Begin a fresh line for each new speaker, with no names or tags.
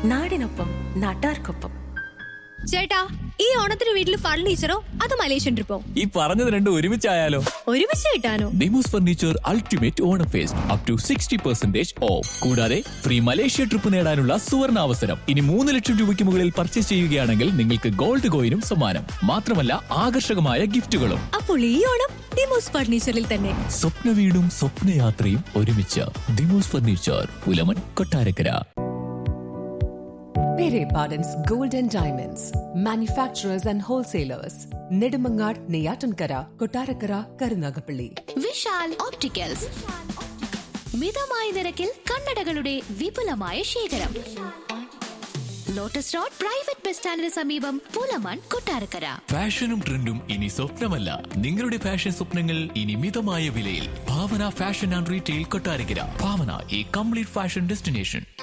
നാടിനൊപ്പം നാട്ടാർക്കൊപ്പം.
ചേട്ടാ, ഈ ഓണത്തിന് വീട്ടിൽ ഫർണിച്ചറോ അത് മലേഷ്യൻ ട്രിപ്പോ?
ഈ പറഞ്ഞത് രണ്ടും ഒരുമിച്ചായാലോ?
ഒരുമിച്ച് കിട്ടാനോ?
Demos furniture ultimate Onam first up to 60% of. കൂടാതെ ഫ്രീ മലേഷ്യ ട്രിപ്പ് നേടാനുള്ള സുവർണ അവസരം. ഇനി 3 ലക്ഷം രൂപയ്ക്ക് മുകളിൽ പർച്ചേസ് ചെയ്യുകയാണെങ്കിൽ നിങ്ങൾക്ക് ഗോൾഡ് കോയിനും സമ്മാനം. മാത്രമല്ല ആകർഷകമായ ഗിഫ്റ്റുകളും.
അപ്പോൾ ഈ ഓണം ഡിമോസ് ഫർണിച്ചറിൽ തന്നെ.
സ്വപ്ന വീടും സ്വപ്നയാത്രയും ഒരുമിച്ച്. Demos furniture, Pulamon, Kottarakkara.
Pere Pardon's Gold and Diamonds, manufacturers and wholesalers. Nedumangad, Neyatankara, Kottarakara, Karunagapalli.
Vishal opticals. മിതമായ നിരക്കിൽ കണ്ണടകളുടെ വിപുലമായ ശേഖരം. ലോട്ടസ് റോഡ് പ്രൈവറ്റ് ബസ് സ്റ്റാൻഡിന് സമീപം, പുലമൺ, കൊട്ടാരക്കര.
ഫാഷനും ട്രെൻഡും ഇനി സ്വപ്നമല്ല, നിങ്ങളുടെ ഫാഷൻ സ്വപ്നങ്ങൾ ഇനി മിതമായ വിലയിൽ. ഭാവന ഫാഷൻ ആൻഡ് റീറ്റെയിൽ, കൊട്ടാരക്കര. ഭാവന, ഈ കംപ്ലീറ്റ് ഫാഷൻ ഡെസ്റ്റിനേഷൻ.